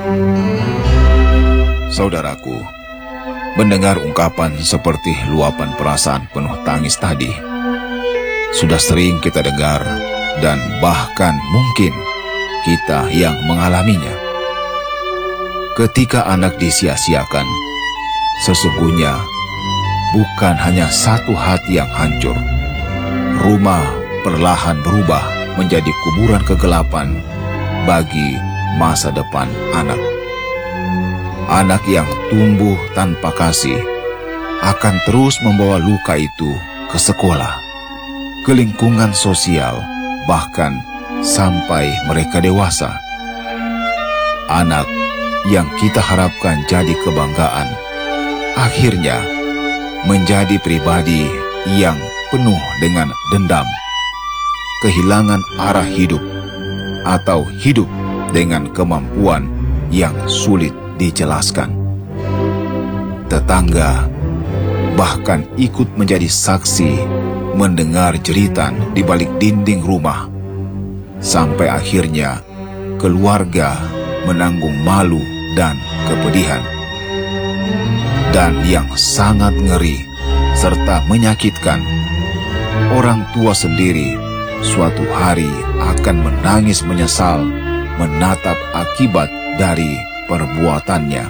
Saudaraku, mendengar ungkapan seperti luapan perasaan penuh tangis tadi, sudah sering kita dengar dan bahkan mungkin kita yang mengalaminya. Ketika anak disia-siakan, sesungguhnya bukan hanya satu hati yang hancur. Rumah perlahan berubah menjadi kuburan kegelapan bagi masa depan anak. Anak yang tumbuh tanpa kasih akan terus membawa luka itu ke sekolah, ke lingkungan sosial, bahkan sampai mereka dewasa. Anak yang kita harapkan jadi kebanggaan, akhirnya menjadi pribadi yang penuh dengan dendam, kehilangan arah hidup, atau hidup dengan kemampuan yang sulit dijelaskan. Tetangga bahkan ikut menjadi saksi mendengar jeritan di balik dinding rumah, sampai akhirnya keluarga menanggung malu dan kepedihan. Dan yang sangat ngeri serta menyakitkan, orang tua sendiri suatu hari akan menangis menyesal menatap akibat dari perbuatannya.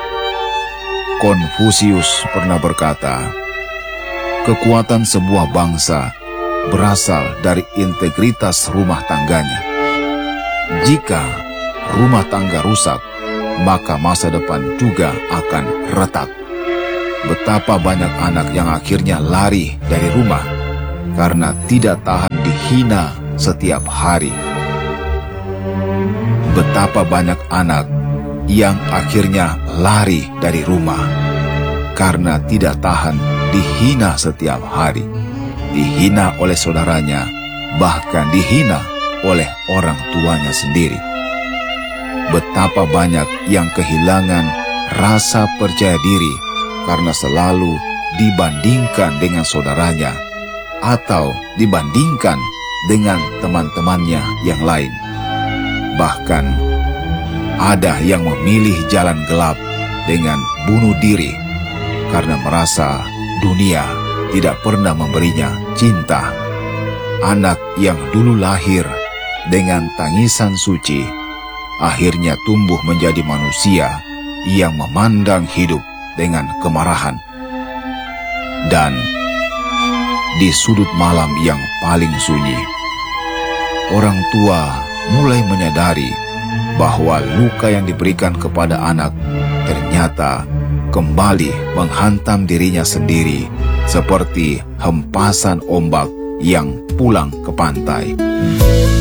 Konfusius pernah berkata, kekuatan sebuah bangsa berasal dari integritas rumah tangganya. Jika rumah tangga rusak, maka masa depan juga akan retak. Betapa banyak anak yang akhirnya lari dari rumah karena tidak tahan dihina setiap hari. Betapa banyak anak yang akhirnya lari dari rumah karena tidak tahan dihina setiap hari. Dihina oleh saudaranya, bahkan dihina oleh orang tuanya sendiri. Betapa banyak yang kehilangan rasa percaya diri karena selalu dibandingkan dengan saudaranya atau dibandingkan dengan teman-temannya yang lain. Bahkan ada yang memilih jalan gelap dengan bunuh diri karena merasa dunia tidak pernah memberinya cinta. Anak yang dulu lahir dengan tangisan suci akhirnya tumbuh menjadi manusia yang memandang hidup dengan kemarahan. Dan di sudut malam yang paling sunyi, orang tua mulai menyadari bahwa luka yang diberikan kepada anak ternyata kembali menghantam dirinya sendiri seperti hempasan ombak yang pulang ke pantai.